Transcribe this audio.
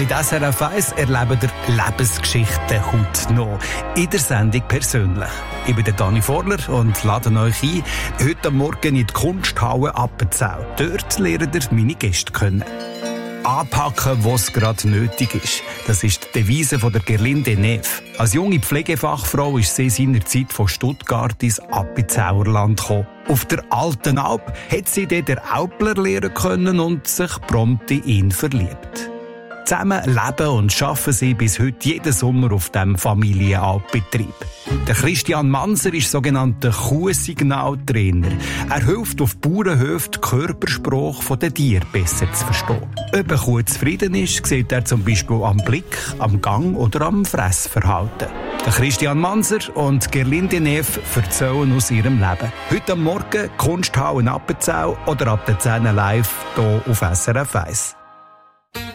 mit SRF 1 erleben ihr Lebensgeschichten heute noch. In der Sendung persönlich. Ich bin der Dani Vorler und lade euch ein, heute Morgen in die Kunsthalle Appenzell. Dort lernt ihr meine Gäste kennen. Anpacken, was gerade nötig ist. Das ist die Devise von der Gerlinde Neff. Als junge Pflegefachfrau ist sie seinerzeit von Stuttgart ins Appenzellerland gekommen. Auf der Alten Alp hat sie dort den Alpler lernen können und sich prompt in ihn verliebt. Zusammen leben und arbeiten sie bis heute jeden Sommer auf diesem Familienalpbetrieb. Der Christian Manser ist sogenannter Kuhsignaltrainer. Er hilft auf Bauernhöfen, den Körpersprache der Tiere besser zu verstehen. Ob eine Kuh zufrieden ist, sieht er zum Beispiel am Blick, am Gang oder am Fressverhalten. Der Christian Manser und Gerlinde Neff erzählen aus ihrem Leben. Heute am Morgen Kunsthalle in Appenzell oder ab der 10 live hier auf SRF 1.